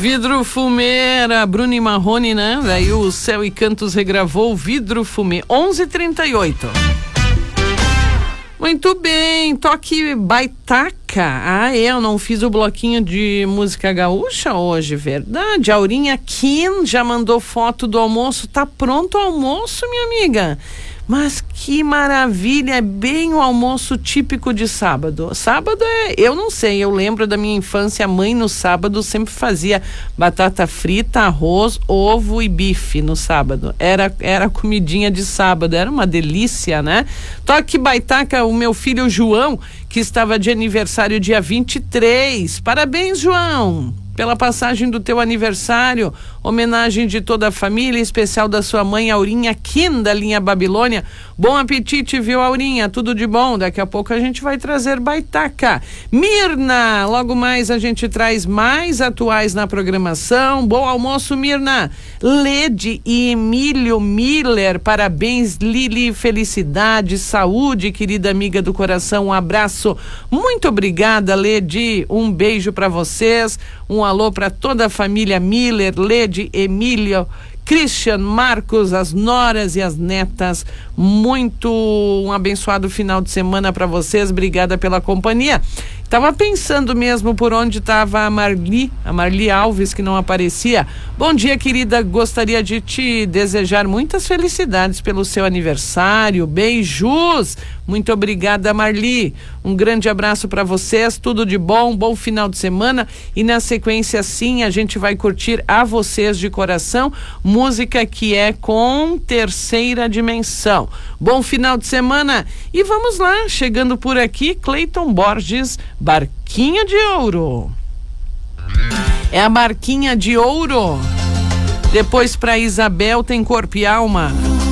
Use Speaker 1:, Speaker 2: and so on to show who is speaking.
Speaker 1: Vidro Fumeira, Bruno e Marrone, né? Daí o Céu e Cantos regravou Vidro Fumê, 11h38. Muito bem, toque Baitaca. Eu não fiz o bloquinho de música gaúcha hoje, verdade. A Aurinha Kim já mandou foto do almoço. Tá pronto o almoço, minha amiga? Mas que maravilha, é bem o almoço típico de sábado. Sábado eu não sei, eu lembro da minha infância, a mãe no sábado sempre fazia batata frita, arroz, ovo e bife no sábado. Era comidinha de sábado, era uma delícia, né? Toque Baitaca, o meu filho João, que estava de aniversário dia 23. Parabéns, João! Pela passagem do teu aniversário, homenagem de toda a família, especial da sua mãe Aurinha Kim, da linha Babilônia. Bom apetite, viu, Aurinha? Tudo de bom. Daqui a pouco a gente vai trazer Baitaca. Mirna, logo mais a gente traz mais atuais na programação. Bom almoço, Mirna. Lede e Emílio Miller, parabéns, Lili, felicidade, saúde, querida amiga do coração, um abraço. Muito obrigada, Lede, um beijo para vocês. Um alô para toda a família Miller, Lede, Emílio, Christian, Marcos, as noras e as netas. Um abençoado final de semana para vocês. Obrigada pela companhia. Tava pensando mesmo por onde estava a Marli Alves, que não aparecia. Bom dia, querida. Gostaria de te desejar muitas felicidades pelo seu aniversário. Beijos. Muito obrigada, Marli. Um grande abraço para vocês. Tudo de bom. Bom final de semana. E na sequência, sim, a gente vai curtir A Vocês de Coração, música que é com Terceira Dimensão. Bom final de semana. E vamos lá, chegando por aqui, Cleiton Borges, Barquinha de Ouro. É a Barquinha de Ouro. Depois para Isabel tem Corpo e Alma.